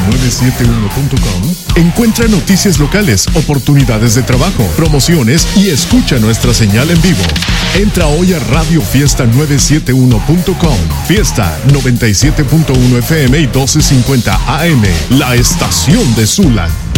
fiesta971.com encuentra noticias locales, oportunidades de trabajo, promociones y escucha nuestra señal en vivo. Entra hoy a Radio Fiesta971.com. Fiesta 97.1 FM y 1250 AM, la estación de Zula.